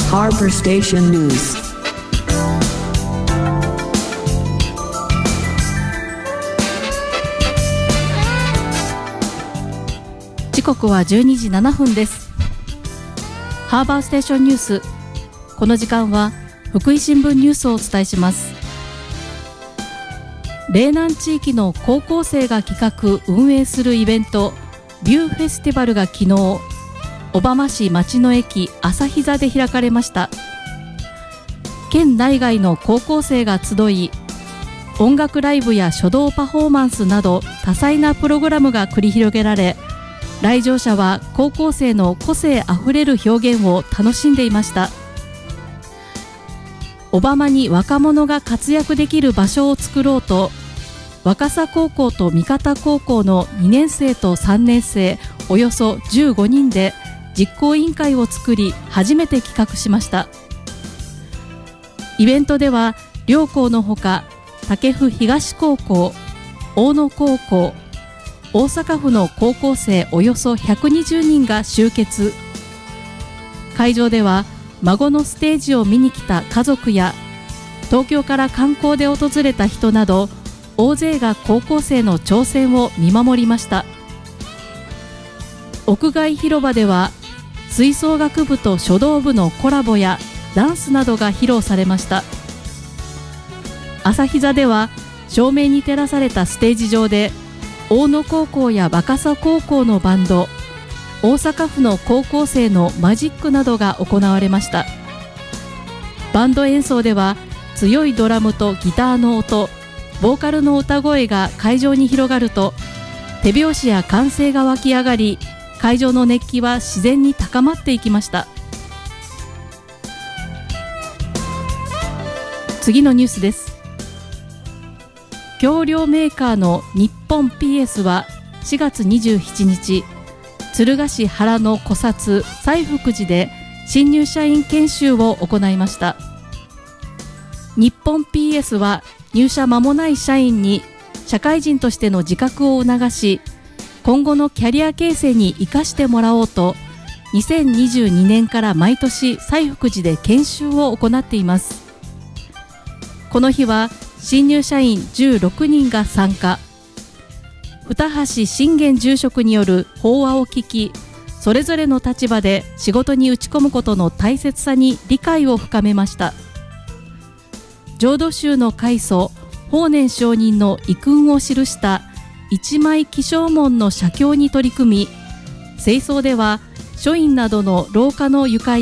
Harbor Station News。 時刻は12時7分です。ハーバーステーションニュース。この時間は福井新聞ニュースをお伝えします。嶺南地域の高校生が企画運営するイベントビューフェスティバルが昨日小浜市町の駅朝日座で開かれました。県内外の高校生が集い、音楽ライブや書道パフォーマンスなど多彩なプログラムが繰り広げられ、来場者は高校生の個性あふれる表現を楽しんでいました。小浜に若者が活躍できる場所を作ろうと、若狭高校と三方高校の2年生と3年生およそ15人で実行委員会を作り、初めて企画しました。イベントでは両校のほか、武府東高校、大野高校、大阪府の高校生およそ120人が集結。会場では孫のステージを見に来た家族や東京から観光で訪れた人など大勢が高校生の挑戦を見守りました。屋外広場では吹奏楽部と書道部のコラボやダンスなどが披露されました。朝日座では照明に照らされたステージ上で大野高校や若狭高校のバンド、大阪府の高校生のマジックなどが行われました。バンド演奏では強いドラムとギターの音、ボーカルの歌声が会場に広がると、手拍子や歓声が湧き上がり、会場の熱気は自然に高まっていきました。次のニュースです。橋梁メーカーの日本 PS は4月27日、敦賀市原の古刹西福寺で新入社員研修を行いました。日本 PS は入社間もない社員に社会人としての自覚を促し、今後のキャリア形成に生かしてもらおうと、2022年から毎年西福寺で研修を行っています。この日は新入社員16人が参加。二橋信玄住職による法話を聞き、それぞれの立場で仕事に打ち込むことの大切さに理解を深めました。浄土宗の開祖法然上人の遺訓を記した一枚起請文の写経に取り組み、清掃では書院などの廊下の床や